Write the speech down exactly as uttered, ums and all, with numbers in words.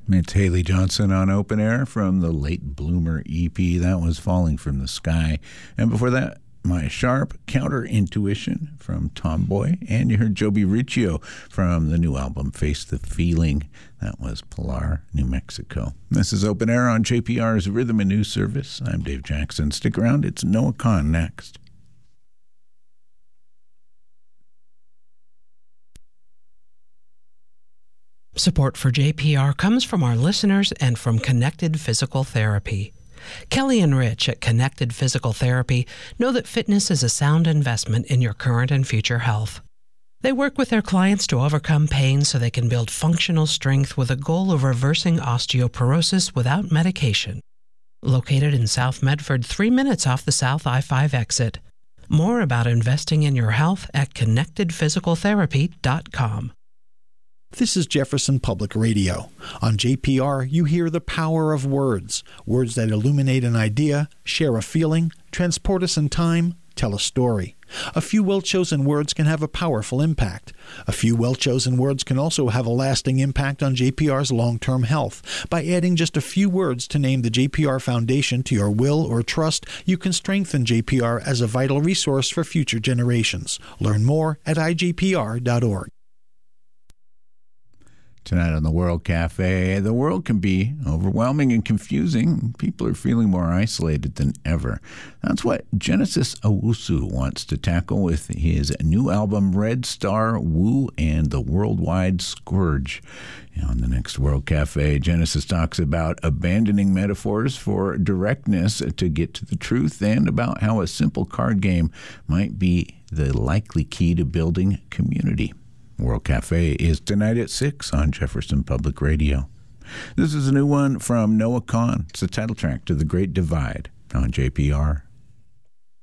It's Haley Johnson on Open Air from the Late Bloomer E P. That was Falling from the Sky. And before that, My Sharp Counter Intuition from Tomboy. And you heard Joby Riccio from the new album Face the Feeling. That was Pilar, New Mexico. This is Open Air on J P R's Rhythm and News Service. I'm Dave Jackson. Stick around. It's Noah Kahn next. Support for J P R comes from our listeners and from Connected Physical Therapy. Kelly and Rich at Connected Physical Therapy know that fitness is a sound investment in your current and future health. They work with their clients to overcome pain so they can build functional strength with a goal of reversing osteoporosis without medication. Located in South Medford, three minutes off the South I five exit. More about investing in your health at connected physical therapy dot com. This is Jefferson Public Radio. On J P R, you hear the power of words. Words that illuminate an idea, share a feeling, transport us in time, tell a story. A few well-chosen words can have a powerful impact. A few well-chosen words can also have a lasting impact on J P R's long-term health. By adding just a few words to name the J P R Foundation to your will or trust, you can strengthen J P R as a vital resource for future generations. Learn more at I J P R dot org. Tonight on the World Cafe, the world can be overwhelming and confusing. People are feeling more isolated than ever. That's what Genesis Owusu wants to tackle with his new album, Red Star, Woo, and the Worldwide Scourge. On the next World Cafe, Genesis talks about abandoning metaphors for directness to get to the truth, and about how a simple card game might be the likely key to building community. World Cafe is tonight at six on Jefferson Public Radio. This is a new one from Noah Kahn. It's the title track to The Great Divide on J P R.